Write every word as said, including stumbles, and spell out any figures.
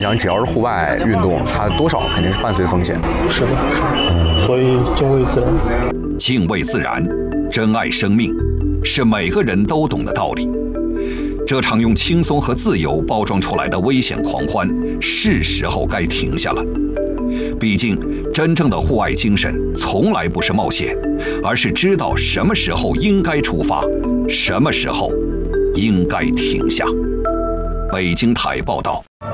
像只要是户外运动，它多少肯定是伴随风险。 是的，所以敬畏自然。 敬畏自然，珍爱生命，是每个人都懂的道理。这场用轻松和自由包装出来的危险狂欢，是时候该停下了。毕竟，真正的户外精神从来不是冒险，而是知道什么时候应该出发，什么时候应该停下。北京台报道。